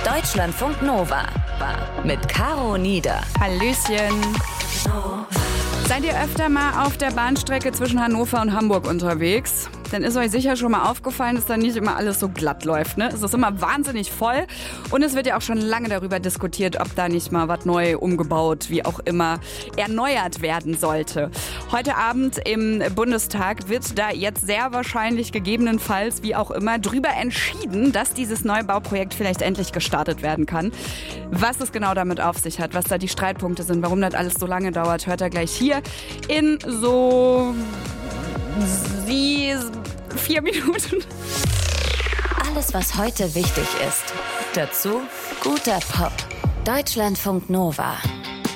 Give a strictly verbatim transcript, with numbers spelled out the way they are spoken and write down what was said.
Deutschlandfunk Nova mit Caro Nieder. Hallöchen. Seid ihr öfter mal auf der Bahnstrecke zwischen Hannover und Hamburg unterwegs? Dann ist euch sicher schon mal aufgefallen, dass da nicht immer alles so glatt läuft, ne? Es ist immer wahnsinnig voll und es wird ja auch schon lange darüber diskutiert, ob da nicht mal was neu umgebaut, wie auch immer, erneuert werden sollte. Heute Abend im Bundestag wird da jetzt sehr wahrscheinlich gegebenenfalls, wie auch immer, drüber entschieden, dass dieses Neubauprojekt vielleicht endlich gestartet werden kann. Was es genau damit auf sich hat, was da die Streitpunkte sind, warum das alles so lange dauert, hört ihr gleich hier in so sie vier Minuten. Alles, was heute wichtig ist. Dazu guter Pop. Deutschlandfunk Nova.